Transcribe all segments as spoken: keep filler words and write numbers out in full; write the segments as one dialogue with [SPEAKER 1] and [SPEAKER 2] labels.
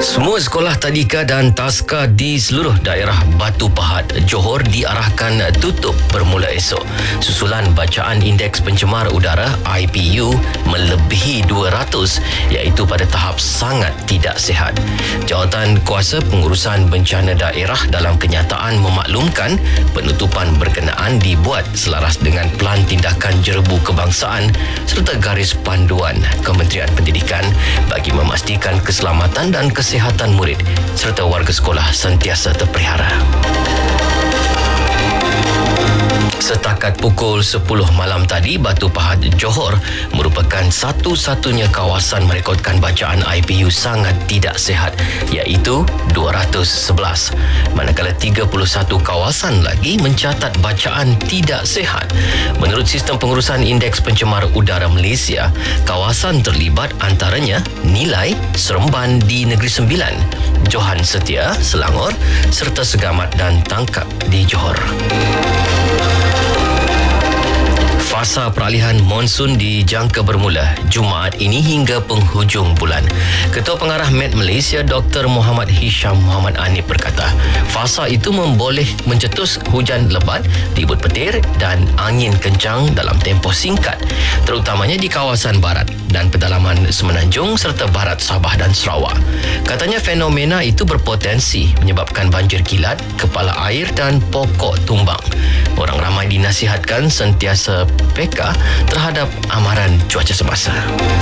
[SPEAKER 1] Semua sekolah tadika dan taska di seluruh daerah Batu Pahat, Johor diarahkan tutup bermula esok. Susulan bacaan Indeks Pencemar Udara I P U melebihi dua ratus, iaitu pada tahap sangat tidak sihat. Jawatan Kuasa Pengurusan Bencana Daerah dalam kenyataan memaklumkan penutupan berkenaan dibuat selaras dengan Pelan Tindakan Jerebu Kebangsaan serta garis panduan Kementerian Pendidikan bagi memastikan keselamatan dan kesihatan murid serta warga sekolah sentiasa terpelihara. Setakat pukul sepuluh malam tadi, Batu Pahat, Johor merupakan satu-satunya kawasan merekodkan bacaan I P U sangat tidak sihat, iaitu dua ratus sebelas. Manakala tiga puluh satu kawasan lagi mencatat bacaan tidak sihat. Menurut Sistem Pengurusan Indeks Pencemar Udara Malaysia, kawasan terlibat antaranya Nilai, Seremban di Negeri Sembilan, Johan Setia, Selangor serta Segamat dan Tangkap di Johor. Fasa peralihan monsun dijangka bermula Jumaat ini hingga penghujung bulan. Ketua Pengarah Met Malaysia Doktor Muhammad Hisham Muhammad Anip berkata, fasa itu memboleh mencetus hujan lebat, ribut petir dan angin kencang dalam tempoh singkat, terutamanya di kawasan barat dan pedalaman Semenanjung serta barat Sabah dan Sarawak. Katanya fenomena itu berpotensi menyebabkan banjir kilat, kepala air dan pokok tumbang. Orang ramai dinasihatkan sentiasa peka terhadap amaran cuaca semasa.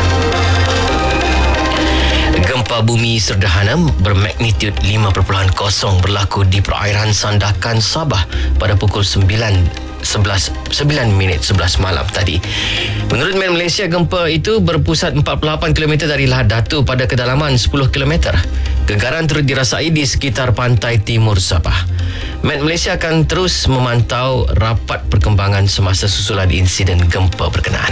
[SPEAKER 1] Gempa bumi sederhana bermagnitud lima perpuluhan kosong berlaku di perairan Sandakan, Sabah pada pukul sembilan minit sebelas malam tadi. Menurut Met Malaysia, gempa itu berpusat empat puluh lapan kilometer dari Lahad Datu pada kedalaman sepuluh kilometer. Gegaran turut dirasai di sekitar pantai timur Sabah. Met Malaysia akan terus memantau rapat perkembangan semasa susulan insiden gempa berkenaan.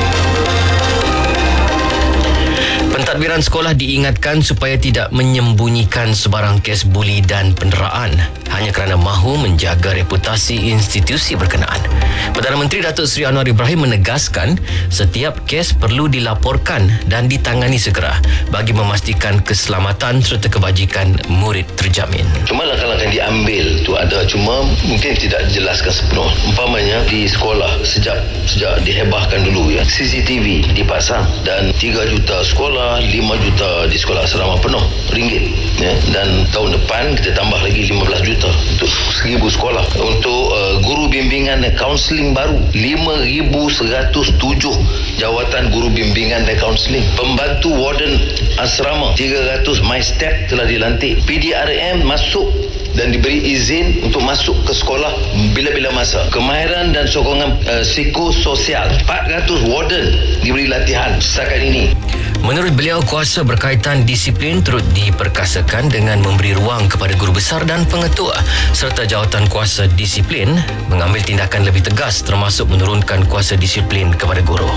[SPEAKER 1] Pentadbiran sekolah diingatkan supaya tidak menyembunyikan sebarang kes buli dan penderaan hanya kerana mahu menjaga reputasi institusi berkenaan. Perdana Menteri Datuk Seri Anwar Ibrahim menegaskan setiap kes perlu dilaporkan dan ditangani segera bagi memastikan keselamatan serta kebajikan murid terjamin.
[SPEAKER 2] Cuma langkah-langkah yang diambil tu ada, cuma mungkin tidak dijelaskan sepenuh. Umpamanya di sekolah sejak sejak dihebahkan dulu ya, C C T V dipasang dan tiga juta sekolah, lima juta di sekolah asrama penuh ringgit ya, dan tahun depan kita tambah lagi lima belas juta untuk seribu sekolah. Untuk uh, guru bimbingan dan kaunseling baru lima ribu seratus tujuh jawatan guru bimbingan dan kaunseling. Pembantu warden asrama tiga ratus my step telah dilantik. P D R M masuk dan diberi izin untuk masuk ke sekolah bila-bila masa. Kemahiran dan sokongan uh, psikososial, empat ratus warden diberi latihan setakat ini.
[SPEAKER 1] Menurut beliau, kuasa berkaitan disiplin turut diperkasakan dengan memberi ruang kepada guru besar dan pengetua serta jawatan kuasa disiplin mengambil tindakan lebih tegas termasuk menurunkan kuasa disiplin kepada guru.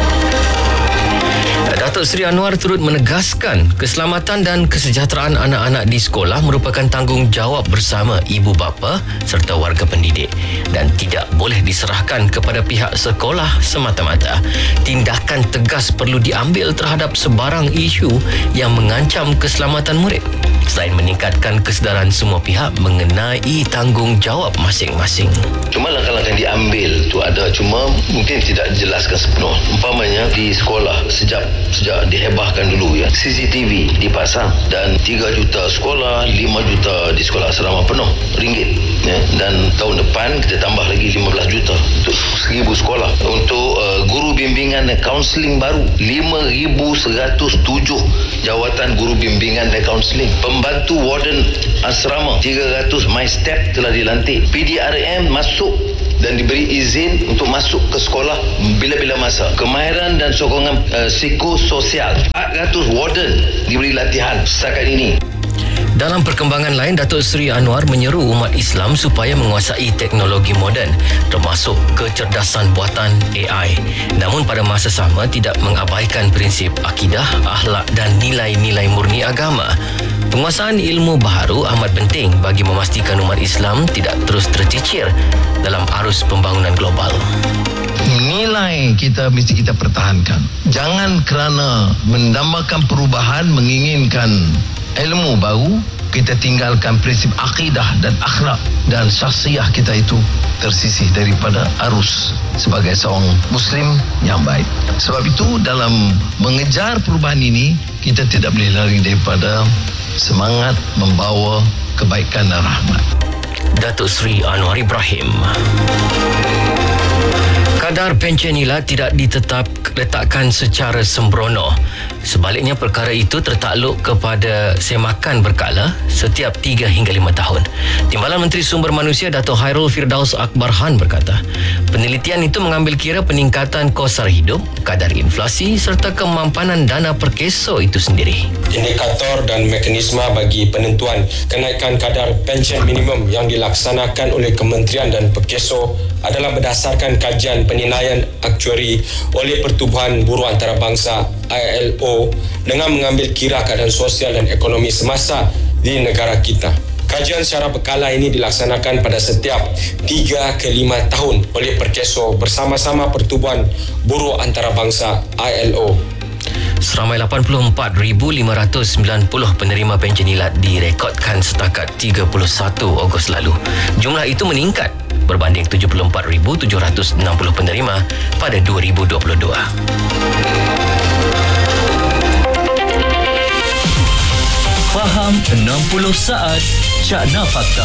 [SPEAKER 1] Datuk Seri Anwar turut menegaskan keselamatan dan kesejahteraan anak-anak di sekolah merupakan tanggungjawab bersama ibu bapa serta warga pendidik dan tidak boleh diserahkan kepada pihak sekolah semata-mata. Tindakan tegas perlu diambil terhadap sebarang isu yang mengancam keselamatan murid selain meningkatkan kesedaran semua pihak mengenai tanggungjawab masing-masing.
[SPEAKER 2] Cuma langkah-langkah yang diambil tu ada, cuma mungkin tidak dijelaskan sepenuh. Umpamanya di sekolah sejak sejak dihebahkan dulu ya, C C T V dipasang dan tiga juta sekolah, lima juta di sekolah asrama penuh ringgit ya, dan tahun depan kita tambah lagi lima belas juta untuk seribu sekolah. Untuk uh, guru bimbingan dan kaunseling baru lima ribu seratus tujuh jawatan guru bimbingan dan kaunseling. Pembantu warden asrama tiga ratus my step telah dilantik. P D R M masuk dan diberi izin untuk masuk ke sekolah bila-bila masa. Kemahiran dan sokongan uh, psikososial, empat ratus warden diberi latihan setakat ini.
[SPEAKER 1] Dalam perkembangan lain, Datuk Seri Anwar menyeru umat Islam supaya menguasai teknologi moden termasuk kecerdasan buatan A I, namun pada masa sama tidak mengabaikan prinsip akidah, akhlak dan nilai-nilai murni agama. Penguasaan ilmu baharu amat penting bagi memastikan umat Islam tidak terus tercicir dalam arus pembangunan global.
[SPEAKER 3] Nilai kita mesti kita pertahankan. Jangan kerana mendambakan perubahan menginginkan ilmu baru, kita tinggalkan prinsip akidah dan akhlak dan syakhsiah kita itu tersisih daripada arus sebagai seorang Muslim yang baik. Sebab itu dalam mengejar perubahan ini, kita tidak boleh lari daripada semangat membawa kebaikan dan rahmat.
[SPEAKER 1] Datuk Seri Anwar Ibrahim. Kadar pencen nilai tidak ditetap letakkan secara sembrono. Sebaliknya, perkara itu tertakluk kepada semakan berkala setiap tiga hingga lima tahun. Timbalan Menteri Sumber Manusia Datuk Hairul Firdaus Akbarhan berkata, penelitian itu mengambil kira peningkatan kos sara hidup, kadar inflasi serta kemampanan dana per keso itu sendiri.
[SPEAKER 4] Indikator dan mekanisme bagi penentuan kenaikan kadar pencen minimum yang dilaksanakan oleh Kementerian dan Perkeso adalah berdasarkan kajian penilaian aktuari oleh Pertubuhan Buruh Antarabangsa I L O dengan mengambil kira keadaan sosial dan ekonomi semasa di negara kita. Kajian secara berkala ini dilaksanakan pada setiap tiga ke lima tahun oleh Perkeso bersama-sama Pertubuhan Buruh Antarabangsa I L O.
[SPEAKER 1] Seramai lapan puluh empat ribu lima ratus sembilan puluh penerima pencen ilat direkodkan setakat tiga puluh satu Ogos lalu. Jumlah itu meningkat berbanding tujuh puluh empat ribu tujuh ratus enam puluh penerima pada dua ribu dua puluh dua.
[SPEAKER 5] Faham enam puluh saat Cakna Fakta.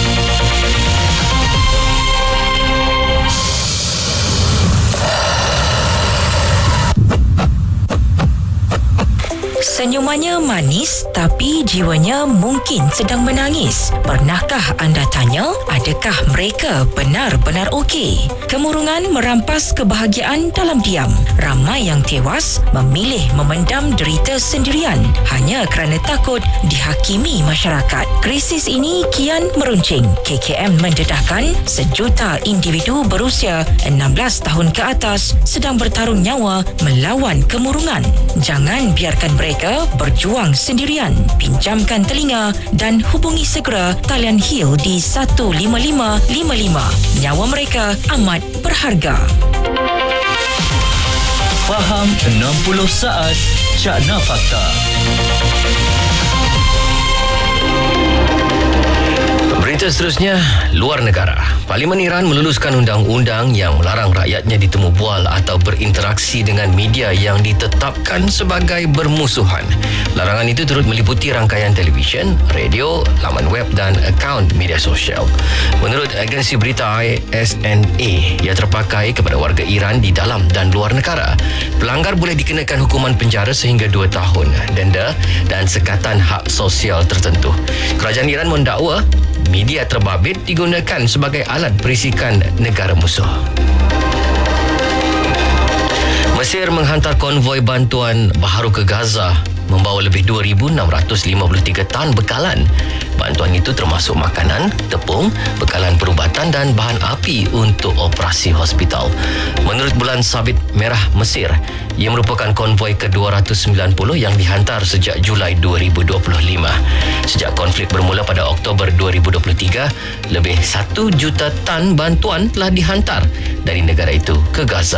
[SPEAKER 6] Senyumannya manis tapi jiwanya mungkin sedang menangis. Pernahkah anda tanya, adakah mereka benar-benar okey? Kemurungan merampas kebahagiaan dalam diam. Ramai yang tewas memilih memendam derita sendirian hanya kerana takut dihakimi masyarakat. Krisis ini kian meruncing. K K M mendedahkan sejuta individu berusia enam belas tahun ke atas sedang bertarung nyawa melawan kemurungan. Jangan biarkan mereka berjuang sendirian. Pinjamkan telinga dan hubungi segera talian Heal di satu lima lima lima lima. Nyawa mereka amat berharga.
[SPEAKER 5] Faham enam puluh saat Cakna Fakta.
[SPEAKER 1] Berita seterusnya, luar negara. Parlimen Iran meluluskan undang-undang yang melarang rakyatnya ditemu bual atau berinteraksi dengan media yang ditetapkan sebagai bermusuhan. Larangan itu turut meliputi rangkaian televisyen, radio, laman web dan akaun media sosial. Menurut agensi berita I S N A, ia terpakai kepada warga Iran di dalam dan luar negara. Pelanggar boleh dikenakan hukuman penjara sehingga dua tahun, denda dan sekatan hak sosial tertentu. Kerajaan Iran mendakwa media terbabit digunakan sebagai alat perisikan negara musuh. Mesir menghantar konvoi bantuan baharu ke Gaza membawa lebih dua ribu enam ratus lima puluh tiga tan bekalan. Bantuan itu termasuk makanan, tepung, bekalan perubatan dan bahan api untuk operasi hospital. Menurut Bulan Sabit Merah Mesir, ia merupakan konvoi ke dua ratus sembilan puluh yang dihantar sejak Julai dua ribu dua puluh lima. Sejak konflik bermula pada Oktober dua ribu dua puluh tiga, lebih satu juta tan bantuan telah dihantar dari negara itu ke Gaza.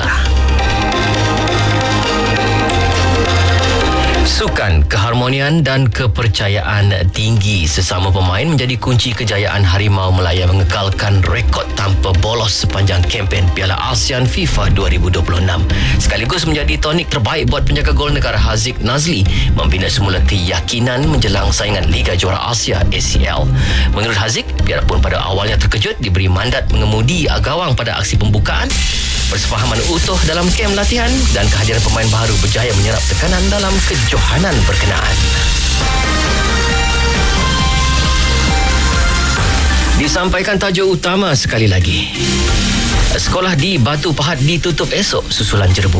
[SPEAKER 1] Sukan, keharmonian dan kepercayaan tinggi sesama pemain menjadi kunci kejayaan Harimau Melaya mengekalkan rekod tanpa bolos sepanjang kempen Piala ASEAN FIFA dua ribu dua puluh enam. Sekaligus menjadi tonik terbaik buat penjaga gol negara Haziq Nazli membina semula keyakinan menjelang saingan Liga Juara Asia A C L. Menurut Haziq, biarpun pada awalnya terkejut diberi mandat mengemudi gawang pada aksi pembukaan, persefahaman utuh dalam kem latihan dan kehadiran pemain baru berjaya menyerap tekanan dalam kejohanan berkenaan. Disampaikan tajuk utama sekali lagi. Sekolah di Batu Pahat ditutup esok susulan jerbu.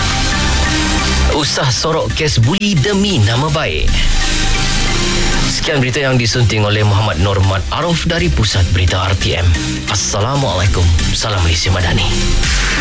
[SPEAKER 1] Usah sorok kes buli demi nama baik. Sekian berita yang disunting oleh Muhammad Normat Arif dari Pusat Berita R T M. Assalamualaikum. Salam Malaysia Madani.